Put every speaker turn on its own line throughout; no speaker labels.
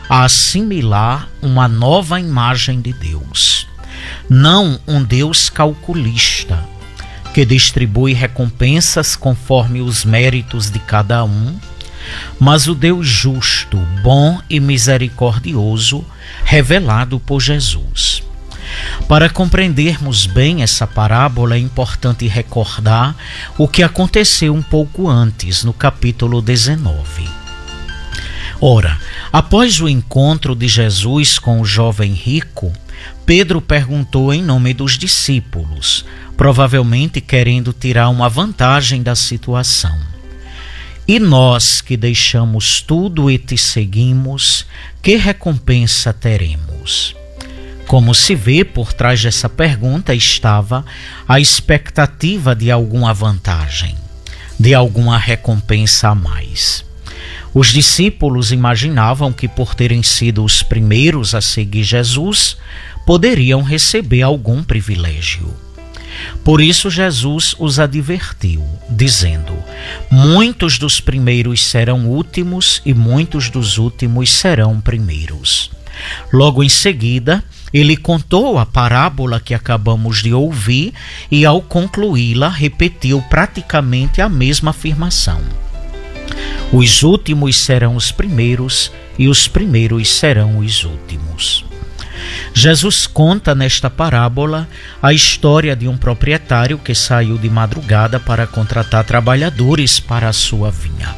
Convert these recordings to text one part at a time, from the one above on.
a assimilar uma nova imagem de Deus. Não um Deus calculista, que distribui recompensas conforme os méritos de cada um, mas o Deus justo, bom e misericordioso, revelado por Jesus. Para compreendermos bem essa parábola, é importante recordar o que aconteceu um pouco antes, no capítulo 19. Ora, após o encontro de Jesus com o jovem rico, Pedro perguntou em nome dos discípulos, provavelmente querendo tirar uma vantagem da situação: e nós que deixamos tudo e te seguimos, que recompensa teremos? Como se vê, por trás dessa pergunta estava a expectativa de alguma vantagem, de alguma recompensa a mais. Os discípulos imaginavam que, por terem sido os primeiros a seguir Jesus, poderiam receber algum privilégio. Por isso Jesus os advertiu, dizendo: muitos dos primeiros serão últimos e muitos dos últimos serão primeiros. Logo em seguida, ele contou a parábola que acabamos de ouvir e, ao concluí-la, repetiu praticamente a mesma afirmação: os últimos serão os primeiros e os primeiros serão os últimos. Jesus conta nesta parábola a história de um proprietário que saiu de madrugada para contratar trabalhadores para a sua vinha.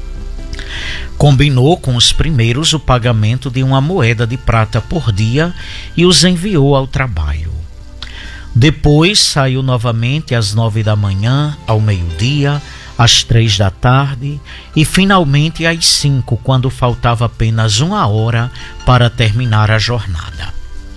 Combinou com os primeiros o pagamento de uma moeda de prata por dia e os enviou ao trabalho. Depois saiu novamente às 9 da manhã, ao meio-dia, às 3 da tarde e finalmente às 5, quando faltava apenas 1 hora para terminar a jornada.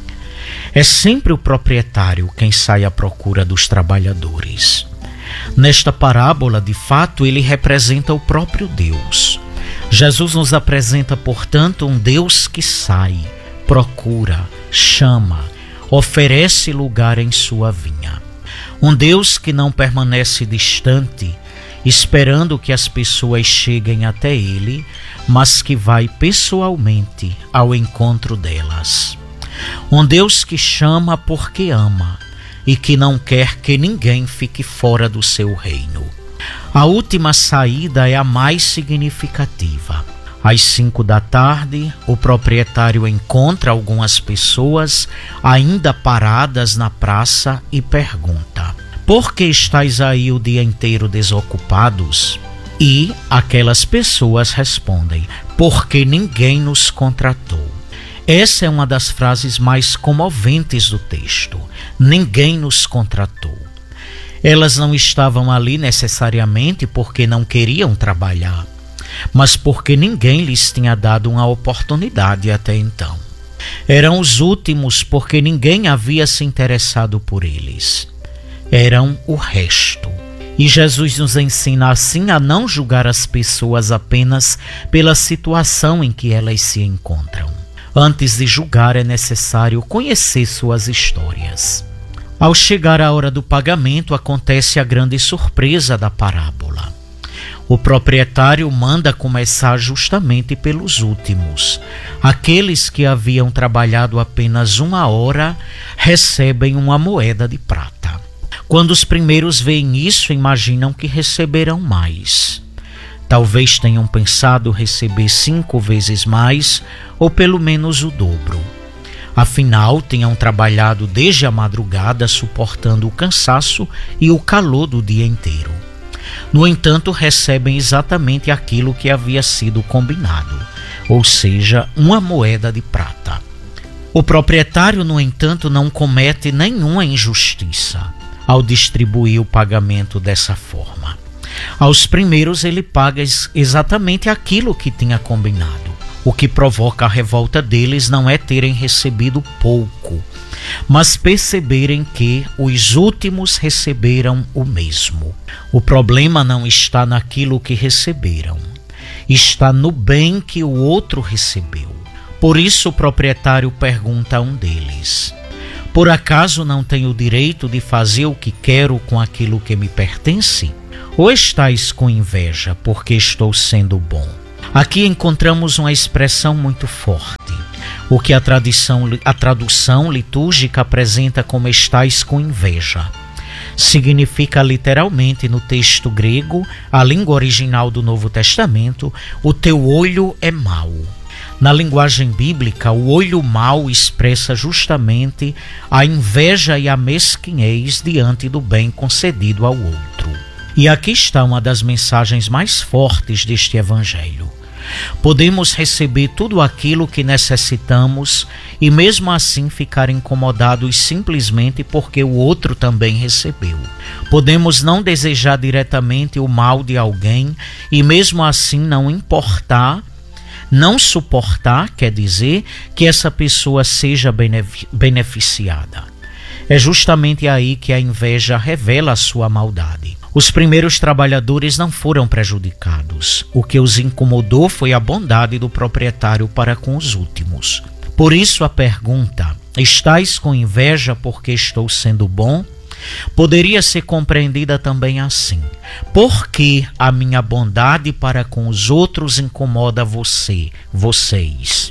É sempre o proprietário quem sai à procura dos trabalhadores. Nesta parábola, de fato, ele representa o próprio Deus. Jesus nos apresenta, portanto, um Deus que sai, procura, chama, oferece lugar em sua vinha. Um Deus que não permanece distante, esperando que as pessoas cheguem até ele, mas que vai pessoalmente ao encontro delas. Um Deus que chama porque ama e que não quer que ninguém fique fora do seu reino. A última saída é a mais significativa. Às 5 da tarde, o proprietário encontra algumas pessoas ainda paradas na praça e pergunta: por que estáis aí o dia inteiro desocupados? E aquelas pessoas respondem: porque ninguém nos contratou. Essa é uma das frases mais comoventes do texto. Ninguém nos contratou. Elas não estavam ali necessariamente porque não queriam trabalhar, mas porque ninguém lhes tinha dado uma oportunidade até então. Eram os últimos porque ninguém havia se interessado por eles. Eram o resto. E Jesus nos ensina assim a não julgar as pessoas apenas pela situação em que elas se encontram. Antes de julgar, é necessário conhecer suas histórias. Ao chegar a hora do pagamento, acontece a grande surpresa da parábola. O proprietário manda começar justamente pelos últimos. Aqueles que haviam trabalhado apenas 1 hora recebem uma moeda de prata. Quando os primeiros veem isso, imaginam que receberão mais. Talvez tenham pensado receber 5 vezes mais ou pelo menos o dobro. Afinal, tinham trabalhado desde a madrugada suportando o cansaço e o calor do dia inteiro. No entanto, recebem exatamente aquilo que havia sido combinado, ou seja, uma moeda de prata. O proprietário, no entanto, não comete nenhuma injustiça ao distribuir o pagamento dessa forma. Aos primeiros ele paga exatamente aquilo que tinha combinado. O que provoca a revolta deles não é terem recebido pouco, mas perceberem que os últimos receberam o mesmo. O problema não está naquilo que receberam, está no bem que o outro recebeu. Por isso o proprietário pergunta a um deles: por acaso não tenho o direito de fazer o que quero com aquilo que me pertence? Ou estáis com inveja porque estou sendo bom? Aqui encontramos uma expressão muito forte: o que a tradução litúrgica apresenta como estais com inveja. Significa literalmente no texto grego, a língua original do Novo Testamento, o teu olho é mau. Na linguagem bíblica, o olho mau expressa justamente a inveja e a mesquinhez diante do bem concedido ao outro. E aqui está uma das mensagens mais fortes deste evangelho. Podemos receber tudo aquilo que necessitamos e mesmo assim ficar incomodados simplesmente porque o outro também recebeu. Podemos não desejar diretamente o mal de alguém e mesmo assim não suportar, quer dizer, que essa pessoa seja beneficiada. É justamente aí que a inveja revela a sua maldade. Os primeiros trabalhadores não foram prejudicados. O que os incomodou foi a bondade do proprietário para com os últimos. Por isso a pergunta, estais com inveja porque estou sendo bom? Poderia ser compreendida também assim: por que a minha bondade para com os outros incomoda vocês?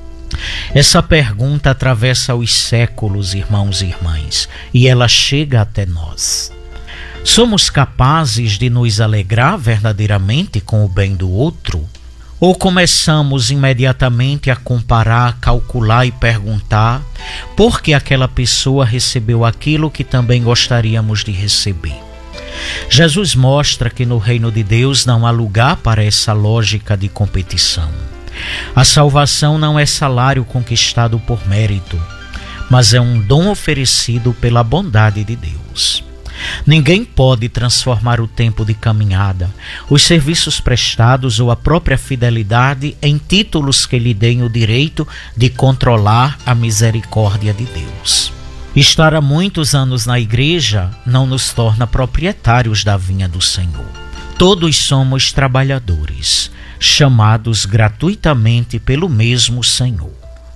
Essa pergunta atravessa os séculos, irmãos e irmãs, e ela chega até nós. Somos capazes de nos alegrar verdadeiramente com o bem do outro? Ou começamos imediatamente a comparar, calcular e perguntar por que aquela pessoa recebeu aquilo que também gostaríamos de receber? Jesus mostra que no reino de Deus não há lugar para essa lógica de competição. A salvação não é salário conquistado por mérito, mas é um dom oferecido pela bondade de Deus. Ninguém pode transformar o tempo de caminhada, os serviços prestados ou a própria fidelidade em títulos que lhe deem o direito de controlar a misericórdia de Deus. Estar há muitos anos na igreja não nos torna proprietários da vinha do Senhor. Todos somos trabalhadores, chamados gratuitamente pelo mesmo Senhor.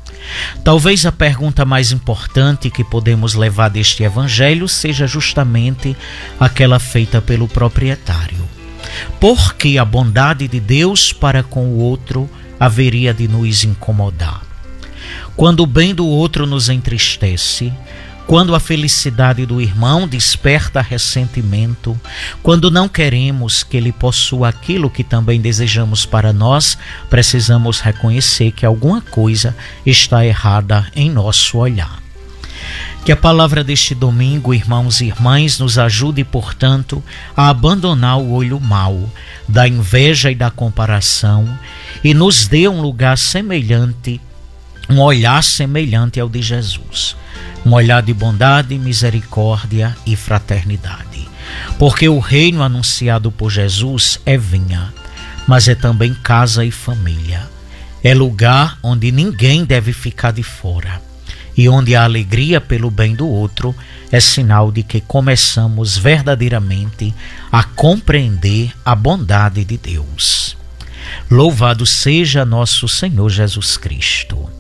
Talvez a pergunta mais importante que podemos levar deste evangelho seja justamente aquela feita pelo proprietário. Por que a bondade de Deus para com o outro haveria de nos incomodar? Quando o bem do outro nos entristece, quando a felicidade do irmão desperta ressentimento, quando não queremos que ele possua aquilo que também desejamos para nós, precisamos reconhecer que alguma coisa está errada em nosso olhar. Que a palavra deste domingo, irmãos e irmãs, nos ajude, portanto, a abandonar o olho mau da inveja e da comparação e nos dê um lugar semelhante, um olhar semelhante ao de Jesus. Um olhar de bondade, misericórdia e fraternidade. Porque o reino anunciado por Jesus é vinha, mas é também casa e família. É lugar onde ninguém deve ficar de fora e onde a alegria pelo bem do outro é sinal de que começamos verdadeiramente a compreender a bondade de Deus. Louvado seja nosso Senhor Jesus Cristo.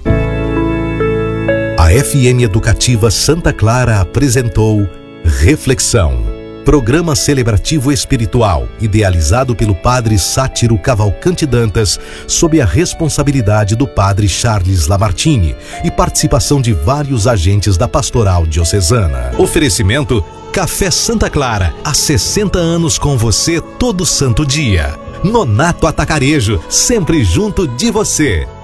A FM Educativa Santa Clara apresentou Reflexão, programa celebrativo espiritual, idealizado pelo Padre Sátiro Cavalcante Dantas, sob a responsabilidade do Padre Charles Lamartine e participação de vários agentes da Pastoral Diocesana. Oferecimento Café Santa Clara, há 60 anos com você todo santo dia. Nonato Atacarejo, sempre junto de você.